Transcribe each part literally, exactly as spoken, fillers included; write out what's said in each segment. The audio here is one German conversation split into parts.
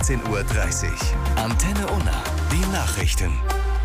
achtzehn Uhr dreißig. Antenne Unna, die Nachrichten.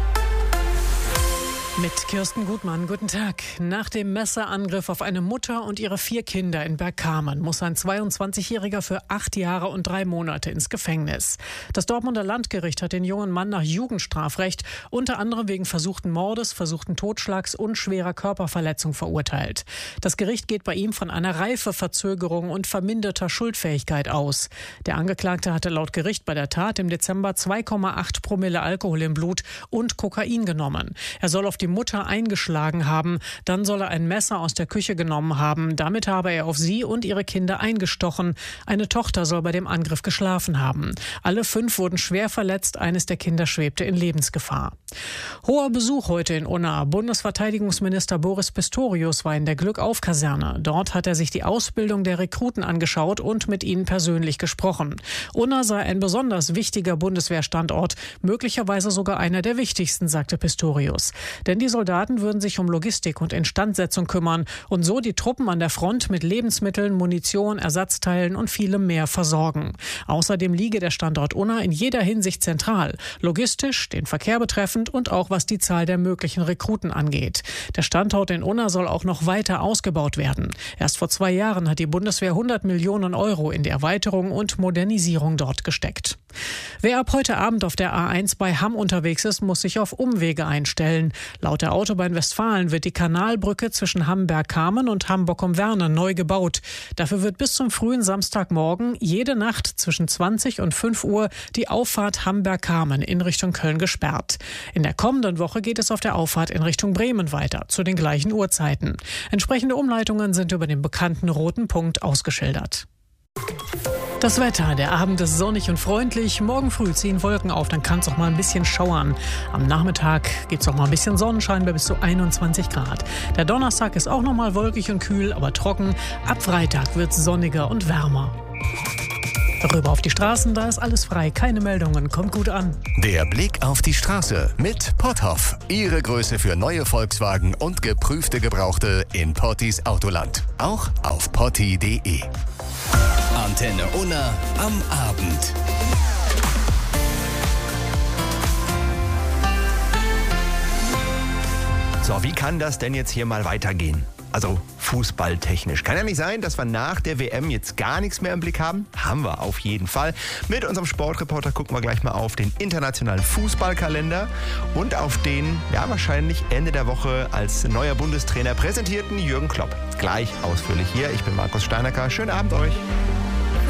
Mit Kirsten Gutmann, guten Tag. Nach dem Messerangriff auf eine Mutter und ihre vier Kinder in Bergkamen muss ein zweiundzwanzigjähriger für acht Jahre und drei Monate ins Gefängnis. Das Dortmunder Landgericht hat den jungen Mann nach Jugendstrafrecht unter anderem wegen versuchten Mordes, versuchten Totschlags und schwerer Körperverletzung verurteilt. Das Gericht geht bei ihm von einer Reifeverzögerung und verminderter Schuldfähigkeit aus. Der Angeklagte hatte laut Gericht bei der Tat im Dezember zwei Komma acht Promille Alkohol im Blut und Kokain genommen. Er soll auf die Mutter eingeschlagen haben, dann soll er ein Messer aus der Küche genommen haben. Damit habe er auf sie und ihre Kinder eingestochen. Eine Tochter soll bei dem Angriff geschlafen haben. Alle fünf wurden schwer verletzt, eines der Kinder schwebte in Lebensgefahr. Hoher Besuch heute in Unna. Bundesverteidigungsminister Boris Pistorius war in der Glückauf-Kaserne. Dort hat er sich die Ausbildung der Rekruten angeschaut und mit ihnen persönlich gesprochen. Unna sei ein besonders wichtiger Bundeswehrstandort, möglicherweise sogar einer der wichtigsten, sagte Pistorius. Denn die Soldaten würden sich um Logistik und Instandsetzung kümmern und so die Truppen an der Front mit Lebensmitteln, Munition, Ersatzteilen und vielem mehr versorgen. Außerdem liege der Standort Unna in jeder Hinsicht zentral, logistisch, den Verkehr betreffend und auch was die Zahl der möglichen Rekruten angeht. Der Standort in Unna soll auch noch weiter ausgebaut werden. Erst vor zwei Jahren hat die Bundeswehr hundert Millionen Euro in die Erweiterung und Modernisierung dort gesteckt. Wer ab heute Abend auf der A eins bei Hamm unterwegs ist, muss sich auf Umwege einstellen. Laut der Autobahn Westfalen wird die Kanalbrücke zwischen Hamm-Bergkamen und Hamm-Bockum-Werne neu gebaut. Dafür wird bis zum frühen Samstagmorgen jede Nacht zwischen zwanzig und fünf Uhr die Auffahrt Hamm-Bergkamen in Richtung Köln gesperrt. In der kommenden Woche geht es auf der Auffahrt in Richtung Bremen weiter, zu den gleichen Uhrzeiten. Entsprechende Umleitungen sind über den bekannten roten Punkt ausgeschildert. Das Wetter, der Abend ist sonnig und freundlich. Morgen früh ziehen Wolken auf, dann kann es auch mal ein bisschen schauern. Am Nachmittag gibt es auch mal ein bisschen Sonnenschein bei bis zu einundzwanzig Grad. Der Donnerstag ist auch noch mal wolkig und kühl, aber trocken. Ab Freitag wird es sonniger und wärmer. Rüber auf die Straßen, da ist alles frei, keine Meldungen, kommt gut an. Der Blick auf die Straße mit Potthoff. Ihre Größe für neue Volkswagen und geprüfte Gebrauchte in Pottis Autoland. Auch auf potti punkt de. Antenne Unna am Abend. So, wie kann das denn jetzt hier mal weitergehen? Also fußballtechnisch. Kann ja nicht sein, dass wir nach der W M jetzt gar nichts mehr im Blick haben. Haben wir auf jeden Fall. Mit unserem Sportreporter gucken wir gleich mal auf den internationalen Fußballkalender und auf den, ja wahrscheinlich Ende der Woche als neuer Bundestrainer präsentierten Jürgen Klopp. Gleich ausführlich hier. Ich bin Markus Steinacker. Schönen Abend euch.